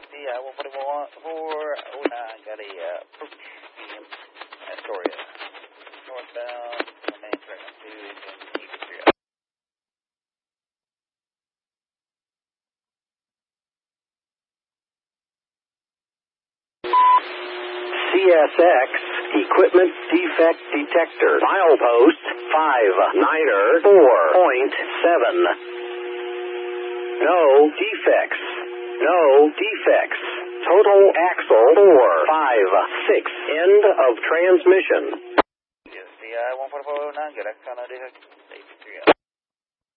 CI 141, got a approach in Astoria. Northbound, main track 2 in East Street. CSX Equipment Defect Detector. Milepost 59er4.7. No defects. No defects. Total axle 456. End of transmission. CI 141, get a kind of